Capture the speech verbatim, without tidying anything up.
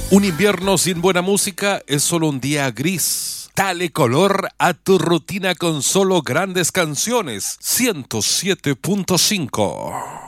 Un invierno sin buena música es solo un día gris. Dale color a tu rutina con solo grandes canciones. ciento siete punto cinco.